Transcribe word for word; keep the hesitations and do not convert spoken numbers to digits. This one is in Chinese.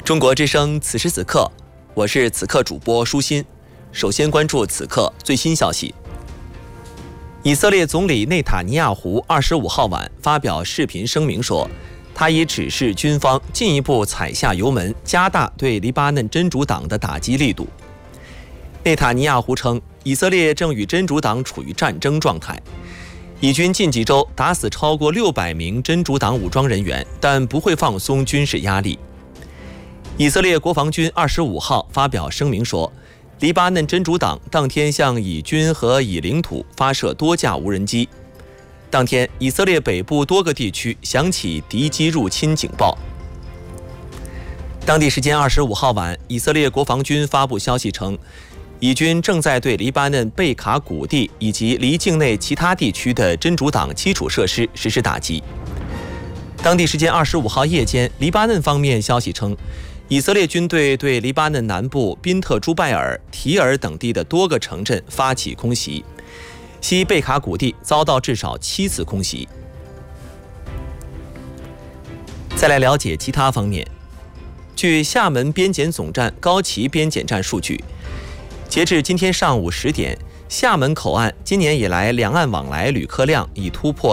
中国之声，此时此刻，我是此刻主播舒心。首先关注此刻最新消息。以色列总理内塔尼亚胡二十五号晚发表视频声明说，他已指示军方进一步踩下油门，加大对黎巴嫩真主党的打击力度。内塔尼亚胡称，以色列正与真主党处于战争状态。以军近几周打死超过六百名真主党武装人员，但不会放松军事压力。以色列国防军二十五号发表声明说，黎巴嫩真主党当天向以军和以领土发射多架无人机。当天，以色列北部多个地区响起敌机入侵警报。当地时间二十五号晚，以色列国防军发布消息称，以军正在对黎巴嫩贝卡谷地以及离境内其他地区的真主党基础设施实施打击。当地时间二十五号夜间，黎巴嫩方面消息称，以色列军队对黎巴嫩南部宾特朱拜尔、提尔等地的多个城镇发起空袭，西贝卡谷地遭到至少七次空袭。再来了解其他方面，据厦门边检总站高崎边检站数据，截至今天上午十点，厦门口岸今年以来两岸往来旅客量已突破